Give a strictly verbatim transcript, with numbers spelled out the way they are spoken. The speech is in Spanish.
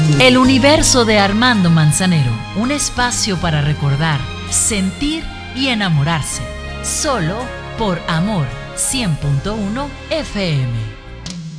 El universo de Armando Manzanero, un espacio para recordar, sentir y enamorarse. Solo por Amor cien punto uno F M.